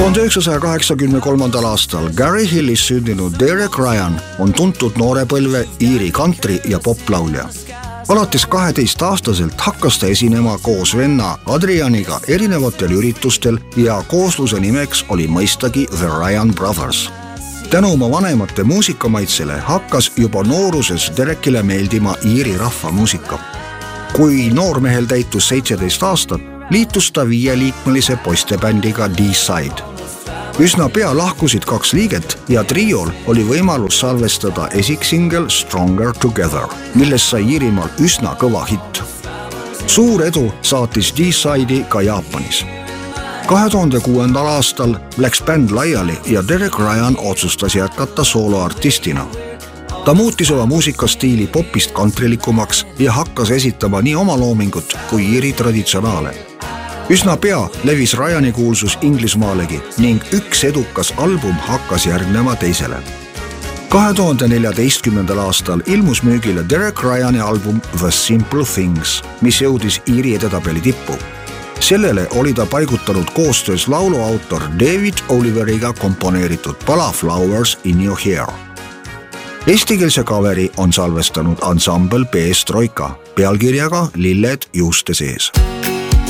1983. aastal Gary Hillis sündinud Derek Ryan on tuntud noorepõlve Iiri country- ja poplaulja. Alates 12-aastaselt hakkas ta esinema koos venna Adrianiga erinevatel üritustel ja koosluse nimeks oli mõistagi The Ryan Brothers. Tänu oma vanemate muusikamaitsele hakkas juba nooruses Derekile meeldima Iiri rahvamuusika. Kui noormehel täitus 17 aastat, liitus ta 5-liikmelise poistebändiga D-Side. Üsna pea lahkusid 2 liiget ja triol oli võimalus salvestada esiksingel Stronger Together, millest sai Iirimaal üsna kõva hitt. Suur edu saatis D-Side'i ka Jaapanis. 2006. aastal läks bänd laiali ja Derek Ryan otsustas jätkata sooloartistina. Ta muutis oma muusikastiili popist kantrilikumaks ja hakkas esitama nii oma loomingut kui Iiri traditsionaale. Üsna pea levis Ryani kuulsus Inglismaalegi ning üks edukas album hakkas järgnema teisele. 2014. aastal ilmus müügile Derek Ryani album The Simple Things, mis jõudis Iiri edetabeli tippu. Sellele oli ta paigutanud koostöös lauluautor David Oliveriga komponeeritud pala Flowers in Your Hair. Eestikeelse kaveri on salvestanud ansambel PS Troika pealkirjaga Lilled juuste sees.